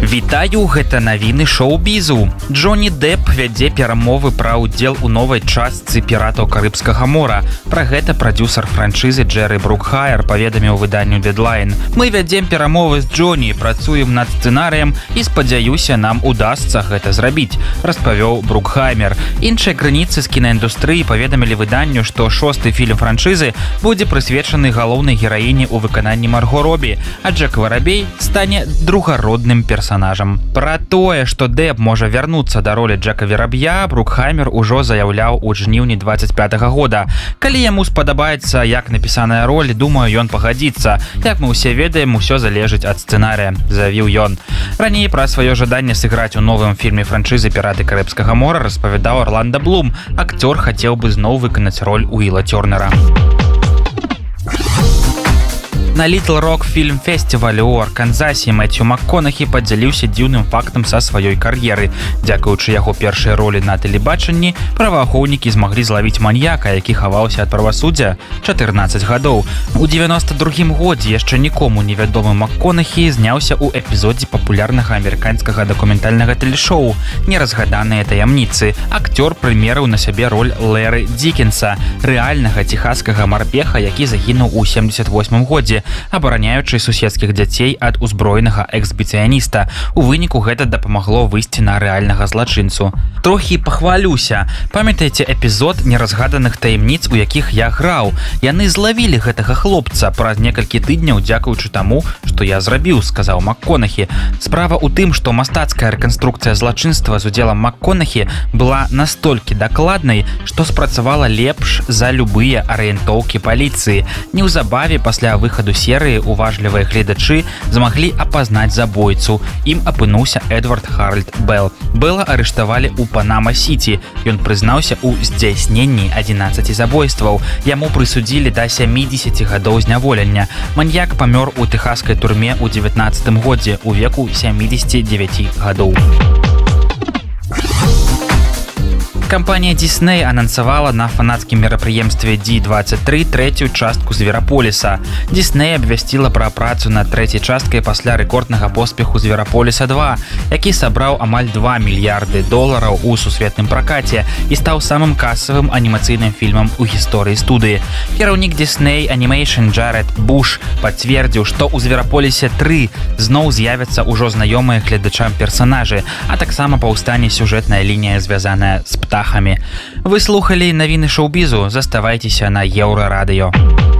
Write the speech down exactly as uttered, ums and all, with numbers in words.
Вітаю, гэта навіны шоу-бізу. Джонні Депп вядзе перамовы пра ўдзел у новай частцы «Піратаў Карыбскага мора». Пра гэта прадзюсар франшызы Джерри Брукхайер паведаміў выданню «Дедлайн». Мы вядзем перамовы з Джонні, працуем над сцэнарыем і, спадзяюся, нам удасца гэта зрабіць, распавёў Брукхаймер. Іншыя крыніцы з кінаіндустрыі паведамілі выданню, што шосты фільм франшызы будзе прысвечаны галоўнай гераіне ў выкананні Марго Робі, а Джек Варабей стане другародным персанажам. Пра тое, што Депп можа вярнуцца да ролі Джека Вераб'я, Брукхаймер ужо заяўляў у жніўні двадцать пятага года. Калі яму спадабаецца, як напісаная роль, думаю, ён пагадзіцца. Як мы ўсе ведаем, усё залежыць ад сцэнарыя, заявіў ён. Раней пра сваё жаданне сыграць у новым фільме франшызы «Піраты Карыбскага мора» распавядаў Орландо Блум. Акцёр хацеў бы зноў выканаць роль Уіла Тёрнера. На Little Rock фільм-фестывалі ў Арканзасе Мэцью МакКонахі падзяліўся дзіўным фактам са сваёй кар'еры. Дзякуючы яго першай ролі на тэлебачанні, праваахоўнікі змаглі злавіць маньяка, які хаваўся ад правасуддзя чатырнаццаць гадоў. У дзевяноста другім годзе яшчэ нікому невядомы МакКонахі зняўся ў эпізодзе папулярнага амерыканскага дакументальнага тэлешоу «Неразгаданыя таямніцы». Акцёр прымерыў на сябе роль Лэры Дікенса, рэальнага техаскага марпеха, які загінуў у сямдзесят восьмым годзе, абараняючы суседскіх дзяцей ад узброенага эксбіцыяніста. У выніку гэта дапамагло выйсці на рэальнага злачынцу. Трохі пахвалюся. Памятаеце эпізод «Неразгаданых таямніц», у якіх я граў? Яны злавілі гэтага хлопца праз некалькі тыдняў дзякуючы таму, што я зрабіў, сказаў МакКонахі. Справа ў тым, што мастацкая рэканструкцыя злачынства з удзелам МакКонахі была настолькі дакладнай, што спрацавала лепш за любыя арыентоўкі паліцыі. Неўзабаве пасля выхаду серыі уважлівыя гледачы змаглі апазнаць забойцу. Ім апынуўся Эдвард Харальд Белл. Белла арыштавалі ў Панама-Сіці. Ён прызнаўся ў здзяйсненні адзінаццаці забойстваў. Яму прысудзілі да сямідзесяці гадоў зняволення. Маньяк памёр у тэхаскай турме ў дзевятнаццатым годзе у веку сямідзесяці дзевяці гадоў. Кампанія Disney анансавала на фанацкім мерапрыемстве ди двадцать три трэцюю частку «Звераполіса». Disney абвясціла пра працу над трэцяй часткай пасля рэкорднага поспеху «Звераполіса два», які сабраў амаль два мільярды долараў у сусветным пракаце і стаў самым касавым анімацыйным фільмам у гісторыі студыі. Кіраўнік Disney Animation Джаред Буш пацвердзіў, што ў «Звераполісе три» зноў з'явяцца ўжо знаёмыя гледачам персанажы, а таксама паўстане сюжэтная лінія, звязаная з птахамі. Вы слухали навіны шоу-бізу, заставайцеся на Еўрарадыё.